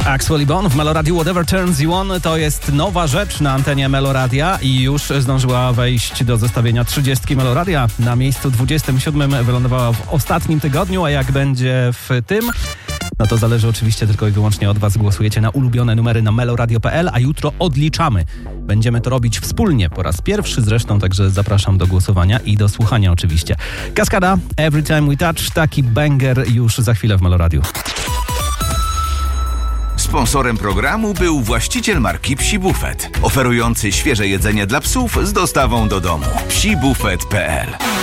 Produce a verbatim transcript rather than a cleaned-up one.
Axwell Bon w Meloradiu Whatever Turns You On to jest nowa rzecz na antenie Meloradia i już zdążyła wejść do zestawienia trzydziestki Meloradia. Na miejscu dwudziestym siódmym wylądowała w ostatnim tygodniu, a jak będzie w tym... No to zależy oczywiście tylko i wyłącznie od Was. Głosujecie na ulubione numery na meloradio kropka p l, a jutro odliczamy. Będziemy to robić wspólnie, po raz pierwszy zresztą, także zapraszam do głosowania i do słuchania oczywiście. Kaskada, Every Time We Touch, taki banger już za chwilę w Meloradiu. Sponsorem programu był właściciel marki Psi Buffet, oferujący świeże jedzenie dla psów z dostawą do domu. psi buffet kropka p l